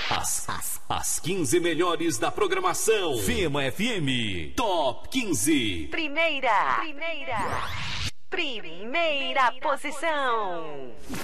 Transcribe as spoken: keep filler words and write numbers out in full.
As, as, as quinze melhores da programação. Fema F M. Top quinze. Primeira. Primeira. Primeira posição.